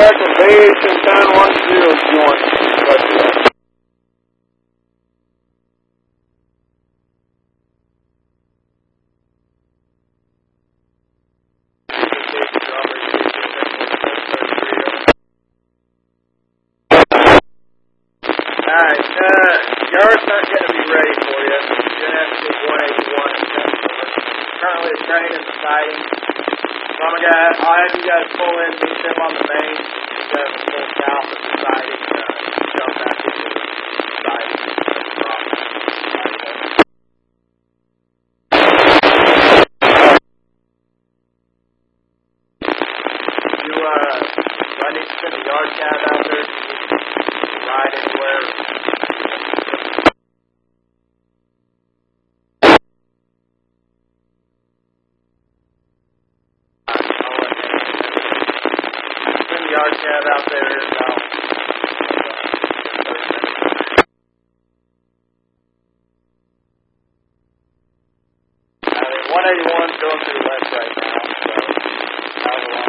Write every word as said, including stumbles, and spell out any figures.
contact with base and ten one zero joint. Alright, uh, yard's not going to be ready for you. You're going to have to take one eighty-one and ten over. Currently a train in the siding. So I'm gonna, I'll have you guys pull in, meet them on the main. You guys will pull south of the siding, uh, jump back into the siding. You, uh, I need to send a yard cab out there. You can ride anywhere. Yard cab out there is now. Uh, one eighty-one going to the left right now, so I will